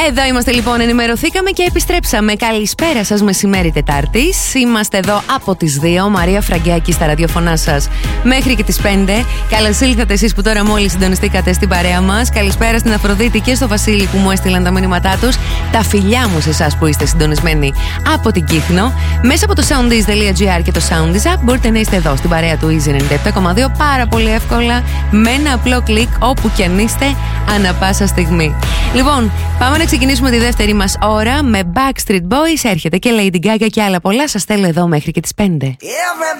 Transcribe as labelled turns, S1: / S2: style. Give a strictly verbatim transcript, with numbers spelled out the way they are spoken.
S1: Εδώ είμαστε λοιπόν, ενημερωθήκαμε και επιστρέψαμε. Καλησπέρα σας, μεσημέρι Τετάρτης. Είμαστε εδώ από τις δύο, Μαρία Φραγκιάκη στα ραδιοφωνά σας μέχρι και τις πέντε. Καλώς ήλθατε εσείς που τώρα μόλις συντονιστήκατε στην παρέα μας. Καλησπέρα στην Αφροδίτη και στο Βασίλη που μου έστειλαν τα μηνύματά τους. Τα φιλιά μου σε εσάς που είστε συντονισμένοι από την Κύθνο. Μέσα από το soundees τελεία gr και το Soundees App μπορείτε να είστε εδώ στην παρέα του Easy ενενήντα επτά κόμμα δύο πάρα πολύ εύκολα, με ένα απλό κλικ όπου κι αν είστε ανά πάσα στιγμή. Λοιπόν, πάμε να ξεκινήσουμε τη δεύτερη μας ώρα με Backstreet Boys. Έρχεται και Lady Gaga και άλλα πολλά. Σας θέλω εδώ μέχρι και τις πέντε.